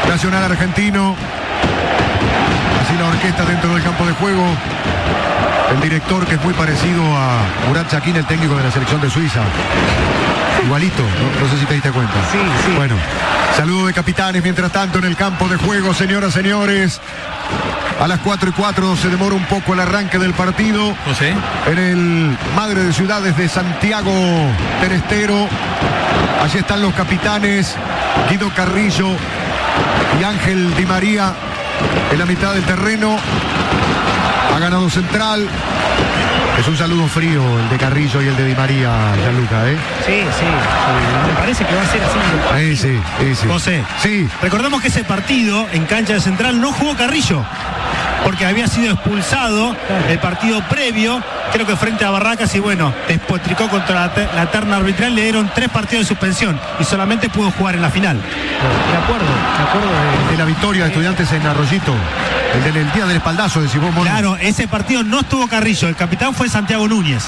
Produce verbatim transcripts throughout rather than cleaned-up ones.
Nacional argentino. Así la orquesta dentro del campo de juego. El director, que es muy parecido a Murat Yakin, el técnico de la selección de Suiza. Igualito, no, no sé si te diste cuenta. Sí, sí. Bueno, saludo de capitanes mientras tanto en el campo de juego, señoras, señores. A las cuatro y cuatro se demora un poco el arranque del partido. José. En el Madre de Ciudades de Santiago del Estero. Allí están los capitanes Guido Carrillo y Ángel Di María en la mitad del terreno. Ha ganado Central. Es un saludo frío el de Carrillo y el de Di María, Gianluca, ¿eh? Sí, sí, sí. Me parece que va a ser así. Sí, sí, sí, sí. José, sí. Recordemos que ese partido en cancha de Central no jugó Carrillo, porque había sido expulsado el partido previo, creo que frente a Barracas, y bueno, despotricó contra la, te la terna arbitral, le dieron tres partidos de suspensión y solamente pudo jugar en la final. De acuerdo, de acuerdo. De, de la victoria de Estudiantes en Arroyito, el del el día del espaldazo, decimos. Claro, ese partido no estuvo Carrillo, el capitán fue Santiago Núñez.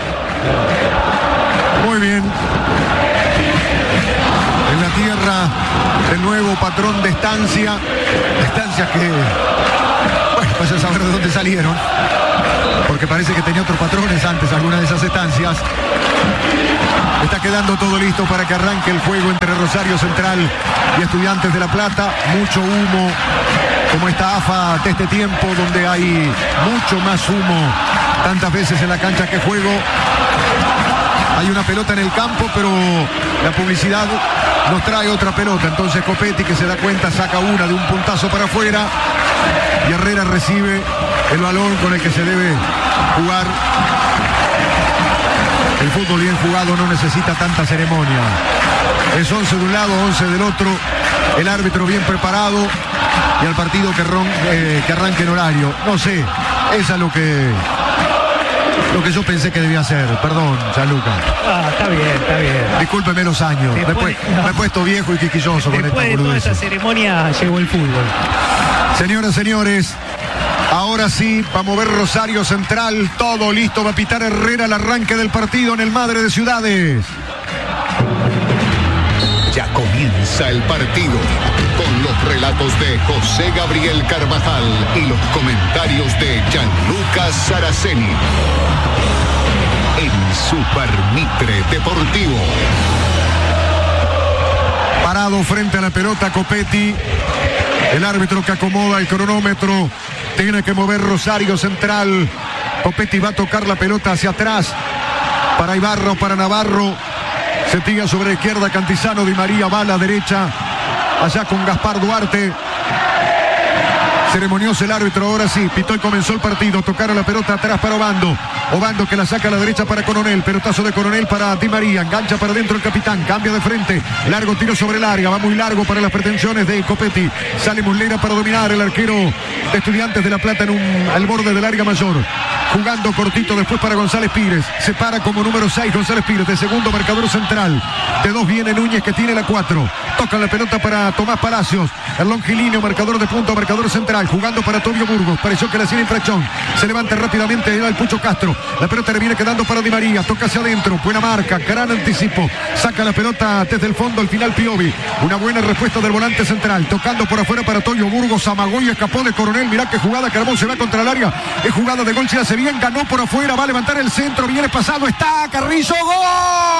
Muy bien. En la tierra, el nuevo patrón de estancia, estancias que, bueno, vaya a saber de dónde salieron, porque parece que tenía otros patrones antes alguna de esas estancias. Está quedando todo listo para que arranque el juego entre Rosario Central y Estudiantes de La Plata. Mucho humo, como esta A F A de este tiempo, donde hay mucho más humo tantas veces en la cancha que juego. Hay una pelota en el campo, pero la publicidad nos trae otra pelota. Entonces Copetti, que se da cuenta, saca una de un puntazo para afuera. Y Herrera recibe el balón con el que se debe jugar. El fútbol bien jugado no necesita tanta ceremonia. Es once de un lado, once del otro. El árbitro bien preparado. Y al partido que, ron, eh, que arranque en horario. No sé, esa es lo que... Lo que yo pensé que debía hacer. Perdón, Gianluca. Ah, está bien, está bien. Discúlpeme los años. Después, me, no. me he puesto viejo y quisquilloso con esta Después de toda esa ceremonia llegó el fútbol. Señoras, señores, ahora sí, va a mover Rosario Central. Todo listo, va a pitar Herrera el arranque del partido en el Madre de Ciudades. Ya comienza el partido con los relatos de José Gabriel Carvajal y los comentarios de Gianluca Saraceni en Super Mitre Deportivo. Parado frente a la pelota Copetti, el árbitro que acomoda el cronómetro. Tiene que mover Rosario Central. Copetti va a tocar la pelota hacia atrás para Ibarra o para Navarro. Se tira sobre la izquierda Cantizano. Di María va a la derecha, allá con Gaspar Duarte. Ceremonioso el árbitro, ahora sí, pitó y comenzó el partido. Tocaron la pelota atrás para Obando. Obando que la saca a la derecha para Coronel. Pelotazo de Coronel para Di María. Engancha para adentro el capitán. Cambia de frente. Largo tiro sobre larga. Va muy largo para las pretensiones de Copetti. Sale Muslera para dominar. El arquero de Estudiantes de La Plata en un, al borde del área mayor. Jugando cortito después para González Pires. Se para como número seis González Pires. De segundo marcador central. De dos viene Núñez, que tiene la cuatro. Toca la pelota para Tomás Palacios. El longilíneo, marcador de punto, marcador central. Jugando para Tobio Burgos. Pareció que le hacía infracción. Se levanta rápidamente el Pucho Castro. La pelota le viene quedando para Di María. Toca hacia adentro. Buena marca. Gran anticipo. Saca la pelota desde el fondo. Al final Piovi. Una buena respuesta del volante central. Tocando por afuera para Tobio Burgos. Amagó y escapó de Coronel. Mirá qué jugada. Carmón se va contra el área. Es jugada de gol. Se hace bien. Ganó por afuera. Va a levantar el centro. Viene pasado. Está Carrillo. ¡Gol!